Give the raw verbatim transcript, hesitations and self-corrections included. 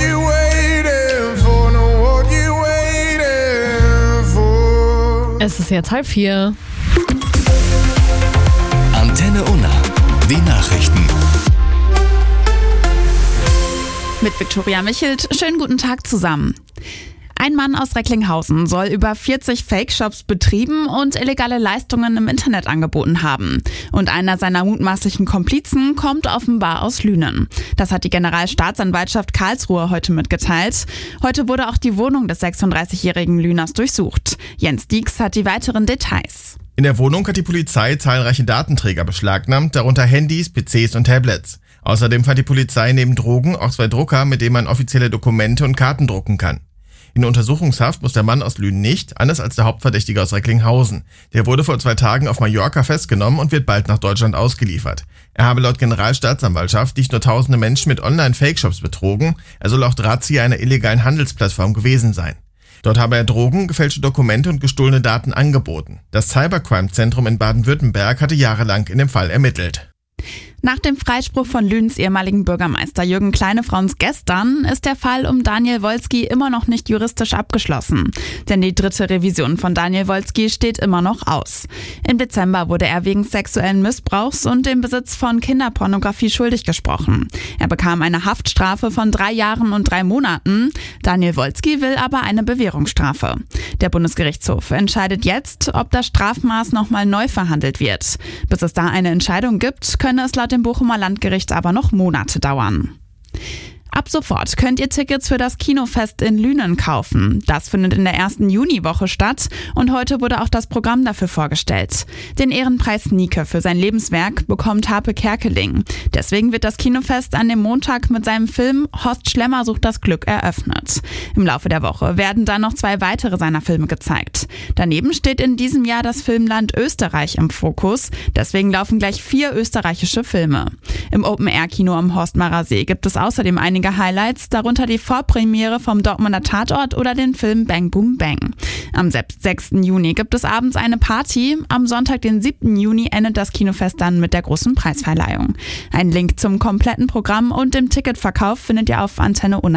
you waiting for? No, what you waiting for? Es ist jetzt halb vier. Antenne Unna, die Nachrichten. Mit Viktoria Michelt, schönen guten Tag zusammen. Ein Mann aus Recklinghausen soll über vierzig Fake-Shops betrieben und illegale Leistungen im Internet angeboten haben. Und einer seiner mutmaßlichen Komplizen kommt offenbar aus Lünen. Das hat die Generalstaatsanwaltschaft Karlsruhe heute mitgeteilt. Heute wurde auch die Wohnung des sechsunddreißigjährigen Lüners durchsucht. Jens Dieks hat die weiteren Details. In der Wohnung hat die Polizei zahlreiche Datenträger beschlagnahmt, darunter Handys, P Cs und Tablets. Außerdem fand die Polizei neben Drogen auch zwei Drucker, mit denen man offizielle Dokumente und Karten drucken kann. In Untersuchungshaft muss der Mann aus Lünen nicht, anders als der Hauptverdächtige aus Recklinghausen. Der wurde vor zwei Tagen auf Mallorca festgenommen und wird bald nach Deutschland ausgeliefert. Er habe laut Generalstaatsanwaltschaft nicht nur tausende Menschen mit Online-Fake-Shops betrogen, er soll auch Drahtzieher einer illegalen Handelsplattform gewesen sein. Dort habe er Drogen, gefälschte Dokumente und gestohlene Daten angeboten. Das Cybercrime-Zentrum in Baden-Württemberg hatte jahrelang in dem Fall ermittelt. Nach dem Freispruch von Lünens ehemaligen Bürgermeister Jürgen Kleinefrauns gestern ist der Fall um Daniel Wolski immer noch nicht juristisch abgeschlossen. Denn die dritte Revision von Daniel Wolski steht immer noch aus. Im Dezember wurde er wegen sexuellen Missbrauchs und dem Besitz von Kinderpornografie schuldig gesprochen. Er bekam eine Haftstrafe von drei Jahren und drei Monaten. Daniel Wolski will aber eine Bewährungsstrafe. Der Bundesgerichtshof entscheidet jetzt, ob das Strafmaß nochmal neu verhandelt wird. Bis es da eine Entscheidung gibt, könne es laut dem Bochumer Landgericht aber noch Monate dauern. Ab sofort könnt ihr Tickets für das Kinofest in Lünen kaufen. Das findet in der ersten Juniwoche statt und heute wurde auch das Programm dafür vorgestellt. Den Ehrenpreis Nike für sein Lebenswerk bekommt Harpe Kerkeling. Deswegen wird das Kinofest an dem Montag mit seinem Film Horst Schlemmer sucht das Glück eröffnet. Im Laufe der Woche werden dann noch zwei weitere seiner Filme gezeigt. Daneben steht in diesem Jahr das Filmland Österreich im Fokus. Deswegen laufen gleich vier österreichische Filme. Im Open-Air-Kino am Horstmarer See gibt es außerdem einige Highlights, darunter die Vorpremiere vom Dortmunder Tatort oder den Film Bang Boom Bang. Am sechsten Juni gibt es abends eine Party. Am Sonntag, den siebten Juni, endet das Kinofest dann mit der großen Preisverleihung. Ein Link zum kompletten Programm und dem Ticketverkauf findet ihr auf Antenne Unna.